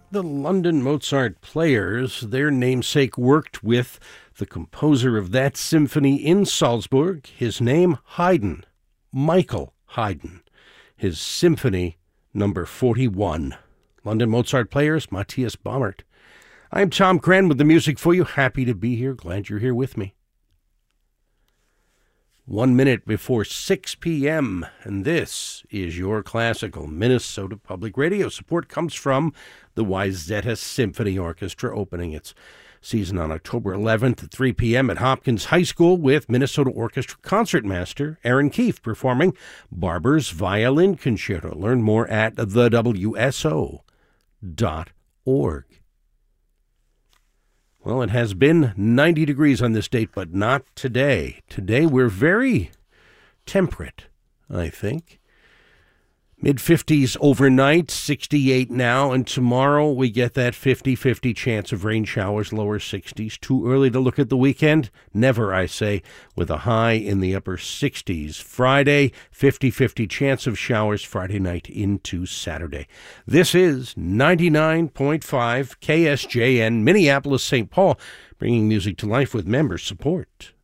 The London Mozart Players, their namesake, worked with the composer of that symphony in Salzburg, his name Haydn, Michael Haydn, his Symphony number 41. London Mozart Players, Matthias Baumert. I'm Tom Cran with the music for you. Happy to be here. Glad you're here with me. 1 minute before 6 p.m., and this is your classical Minnesota Public Radio. Support comes from the Wayzata Symphony Orchestra, opening its season on October 11th at 3 p.m. at Hopkins High School with Minnesota Orchestra concertmaster Aaron Keefe performing Barber's Violin Concerto. Learn more at thewso.org. Well, it has been 90 degrees on this date, but not today. Today we're very temperate, I think. Mid-50s overnight, 68 now, and tomorrow we get that 50-50 chance of rain showers, lower 60s. Too early to look at the weekend? Never, I say, with a high in the upper 60s. Friday, 50-50 chance of showers Friday night into Saturday. This is 99.5 KSJN, Minneapolis, St. Paul, bringing music to life with member support.